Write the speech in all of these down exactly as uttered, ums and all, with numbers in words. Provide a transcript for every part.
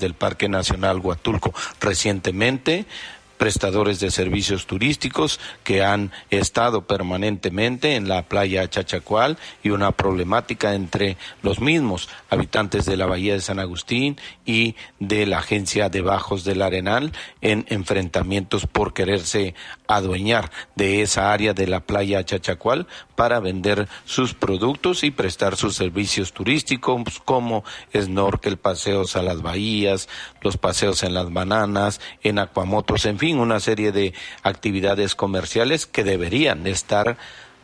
del Parque Nacional Huatulco. Recientemente, prestadores de servicios turísticos que han estado permanentemente en la playa Chachacual y una problemática entre los mismos habitantes de la Bahía de San Agustín y de la Agencia de Bajos del Arenal en enfrentamientos por quererse adueñar de esa área de la playa Chachacual para vender sus productos y prestar sus servicios turísticos como snorkel, paseos a las bahías, los paseos en las bananas, en acuamotos, en fin, una serie de actividades comerciales que deberían estar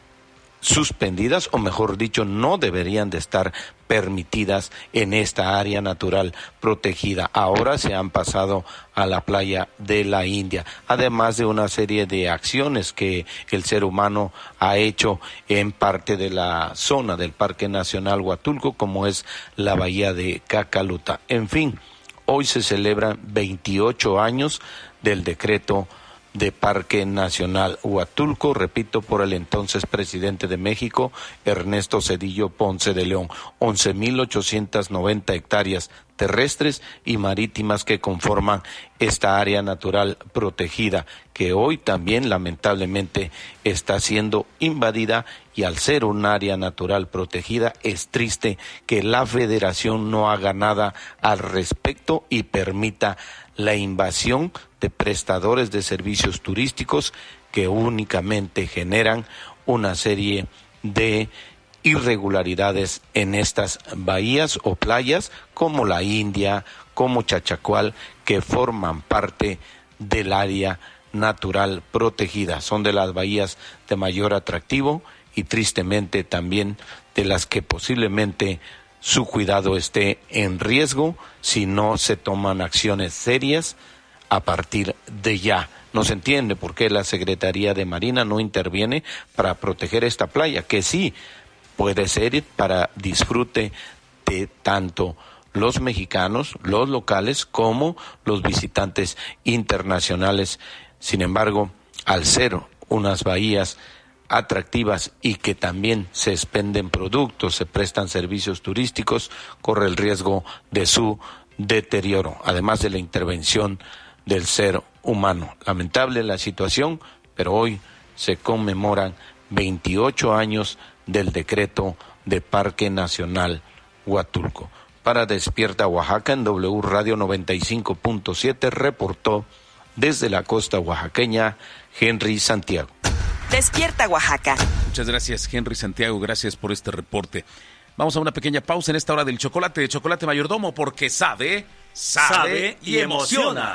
suspendidas, o mejor dicho, no deberían de estar permitidas en esta área natural protegida. Ahora se han pasado a la playa de la India, además de una serie de acciones que el ser humano ha hecho en parte de la zona del Parque Nacional Huatulco, como es la bahía de Cacaluta. En fin, hoy se celebran veintiocho años del decreto de Parque Nacional Huatulco, repito, por el entonces presidente de México, Ernesto Zedillo Ponce de León. once mil ochocientas noventa hectáreas terrestres y marítimas que conforman esta área natural protegida, que hoy también lamentablemente está siendo invadida, y al ser un área natural protegida es triste que la Federación no haga nada al respecto y permita la invasión de prestadores de servicios turísticos que únicamente generan una serie de irregularidades en estas bahías o playas como la India, como Chachacual, que forman parte del área natural protegida. Son de las bahías de mayor atractivo y tristemente también de las que posiblemente su cuidado esté en riesgo si no se toman acciones serias a partir de ya. No se entiende por qué la Secretaría de Marina no interviene para proteger esta playa, que sí puede ser para disfrute de tanto los mexicanos, los locales, como los visitantes internacionales. Sin embargo, al ser unas bahías atractivas y que también se expenden productos, se prestan servicios turísticos, corre el riesgo de su deterioro, además de la intervención del ser humano. Lamentable la situación, pero hoy se conmemoran veintiocho años del decreto de Parque Nacional Huatulco. Para Despierta Oaxaca, en W Radio noventa y cinco punto siete, reportó desde la costa oaxaqueña Henry Santiago. Despierta Oaxaca. Muchas gracias, Henry Santiago, gracias por este reporte. Vamos a una pequeña pausa en esta hora del chocolate de Chocolate Mayordomo, porque sabe, sabe, sabe y emociona.